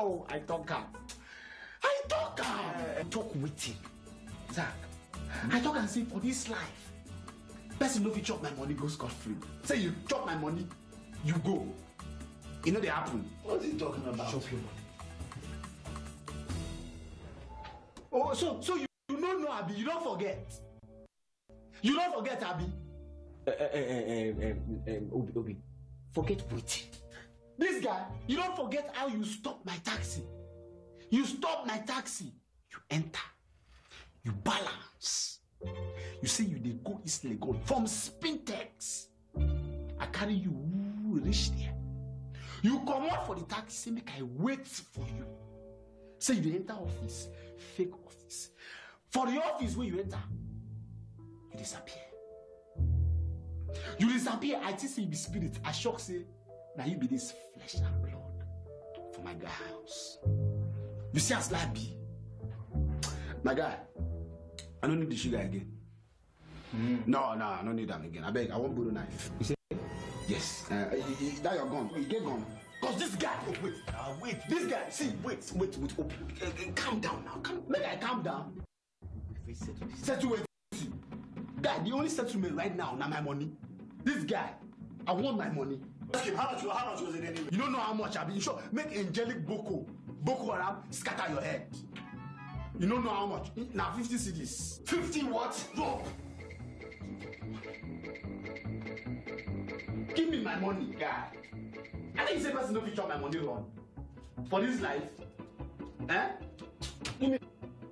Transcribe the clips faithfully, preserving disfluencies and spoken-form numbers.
Oh, I talk am. I talk am. Uh, talk wetin? Zach, I talk and say for this life, person no fit chop my money go scot free. Say you chop my money, you go. You know they happen. What's he talking about? Chop your money. Oh, so so you, you don't know Abi, you don't forget. You don't forget Abi. Uh, uh, uh, uh, um, um, Obi, Obi, forget what? This guy, you don't forget how you stopped my taxi. You stopped my taxi. You enter. You balance. You say you dey go East Legon from Spintex. I carry you reach there. You come out for the taxi, say make I wait for you. Say you dey enter office, fake office. For the office where you enter, you disappear. You disappear. I think say you be spirit. I shock say now you be this flesh and blood for my guy house. You see as life be. My guy, I don't need the sugar again. Mm. No, no, I don't need them again. I beg, I won't borrow knife. You see? Yes. Uh, that you're gone. You get gone. Cause this guy, oh wait, uh, wait, this guy, see, wait, wait, wait, oh, uh, uh, calm down now. Calm, make I calm down. Settle, settle it. Guy, the only settlement right now, now my money. This guy, I want my money. Ask him, how much, how much was it anyway? You don't know how much I've been sure. Make angelic Boko, Boko Haram scatter your head. You don't know how much. Now fifty C Ds. fifty what? No. Give me my money, guy. I think you say person no fit chop my money run. For this life. Eh? Give me.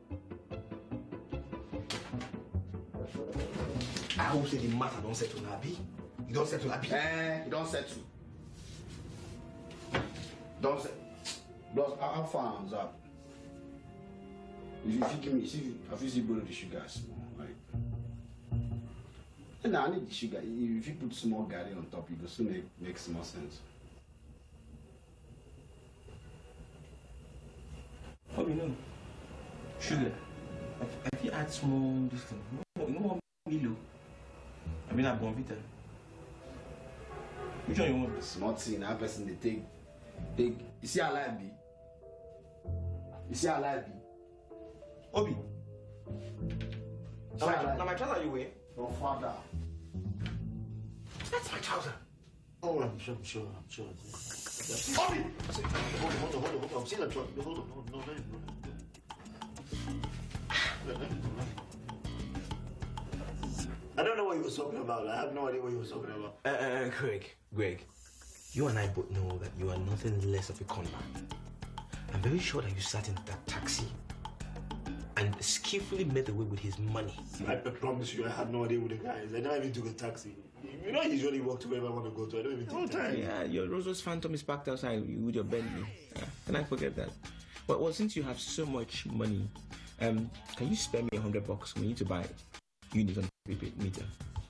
I hope say the matter don't settle now, Abi. You don't settle, Abi. Eh, you don't settle. Don't settle. Plus, how far is up? If you give me, see, I feel you borrow the sugar small, right? And I need the sugar. If you put small garlic on top, it will soon make makes more sense. How do you know? Sugar. If you add small this thing, you know what Milo? I mean, I'm Bonvita. Which one you want? Small thing, that person they take, take. You see how life be? You see how life be? Obi. Now my, now my trouser you wear? Your father. That's my trouser. Oh, I'm sure, I'm sure, I'm sure. Obi! Hold on, hold on, hold on, hold on. I'm seeing a trouser. Hold on, hold on, no, no, no, no. I don't know what he was talking about. I have no idea what he was talking about. Uh, uh, Greg, Greg, you and I both know that you are nothing less of a con man. I'm very sure that you sat in that taxi and skillfully made away with his money. I promise you, I had no idea who the guy is. I never even took a taxi. You know, I usually walk to wherever I want to go to. I don't even take a taxi. Yeah, your Rolls-Royce Phantom is parked outside with your Bentley. Yeah, can I forget that? Well, well, since you have so much money, um, can you spare me a hundred bucks? We need to buy units on the prepaid meter.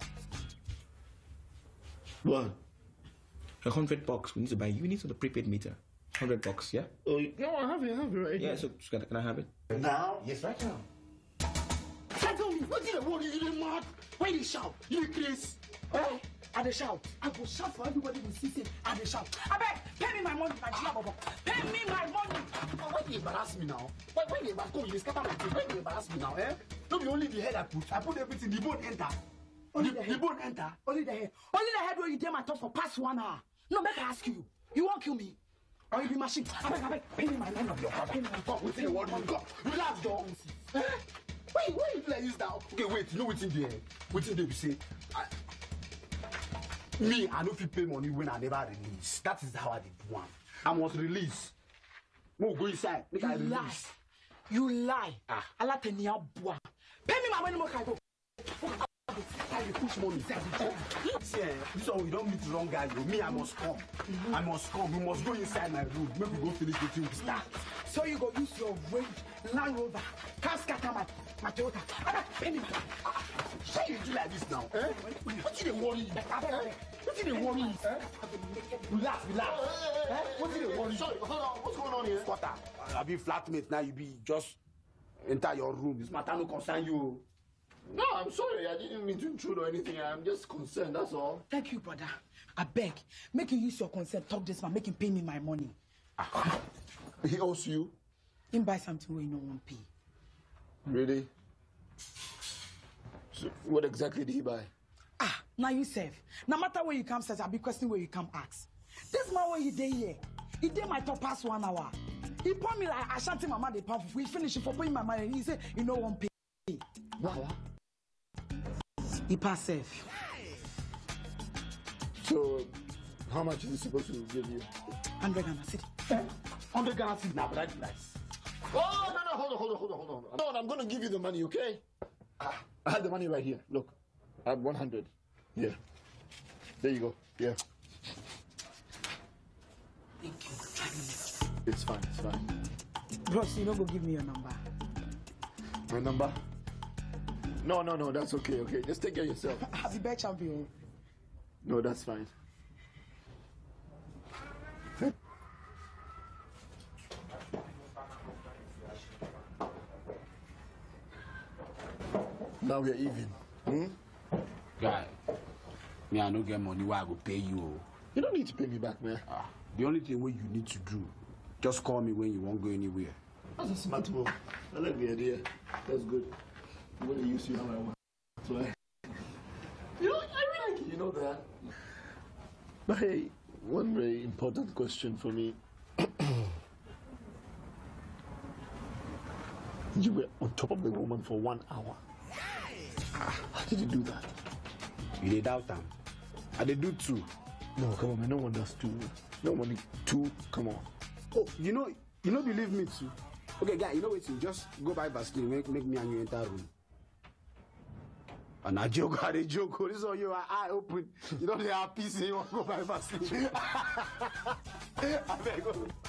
What? A hundred bucks. We need to buy units on the prepaid meter. Hundred bucks, yeah? Oh, no, I have it. I have it right Yeah, here. so can I, can I have it? Now? Yes, right now. Tell me, what did I want you? You mad? Why you shout? You Chris? Eh? I dey shout. I go shout for everybody to see it. I dey shout. I beg, pay me my money, my G Bobo. Pay me my money. Why you embarrass me now? Why why you embarrass me? You scatter my thing. Why you embarrass me now? Eh? Don't be only the head I put. I put everything. The bone enter. Only the, the, the bone enter. Only the head. Only the head where you dare my talk for past one hour. No, make I ask you. You won't kill me. Or you be machine. I beg, I beg. Pay me my money of your father. Pay me my God. What's the word? God. Relax, dog. Eh? Why why you do like this now? Okay, wait. You know what's in there? What's in there? We say. I, Me, I no fit pay money when I never release. That is how I did one. I must release. No, go inside. Make I release. Lie. You lie. Ah. Allah tenia bois. Pay me my money, more I go. You push money. See, this one we don't meet the wrong guy. You. Me, I must come. Mm-hmm. I must come. We must go inside my room. Maybe we go finish the thing we start. So you go use your range, Land Rover, car scatter my, my Toyota. Pay me my money. Why you do like this now? Eh? What did they worry you? What did they worry you? Eh? Relax, relax. Eh? What did they worry you? Sorry, hold on. What's going on here? Squatter. I be flatmate now. You be just enter your room. This matter no concern you. No, I'm sorry. I didn't mean to intrude or anything. I'm just concerned. That's all. Thank you, brother. I beg. Make you use your consent. Talk this man. Make him pay me my money. Ah. He owes you? He buy something where you no want pay. Really? So what exactly did he buy? Ah, now you save. No matter where you come, says I'll be questioning where you come ask. This man when he day here, he did my top past one hour. He put me like Ashanti mama the pound. We finish it for paying my money. He said, you know one pay. Wow. He pass safe. So how much is he supposed to give you? Hundred Ghana city. Hundred Ghana city. Now, but that's nice. Oh no no hold on hold on hold on hold on. No, I'm gonna give you the money, okay? Ah, I have the money right here. Look, I have one hundred. Yeah. There you go. Yeah. Thank you. Try me next. It's fine. It's fine. Bros, you don't go give me your number. My number? No no no. That's okay. Okay. Just take care of yourself. I'll be better champion. No, that's fine. Now we are even. Hmm? Guy, me I no get money where I go pay you. Oh. You don't need to pay me back, man. Ah, the only thing what you need to do, just call me when you won't go anywhere. That's a smart move. I like the idea. That's good. I'm going to use you how I want. So I... You know, I really like it. You know that. But hey, one very important question for me. You were on top of the woman for one hour. How did you do that? You did doubt them. I did do two. No, come on, man. No one does two. No one two. Come on. Oh, you know, you know, believe me too. Okay, guy, you know what? Just go buy Vaseline, make, make me and you enter room. And I joke, I joke. This is all you are eye open. You don't have peace, you want to go buy Vaseline. I beg you.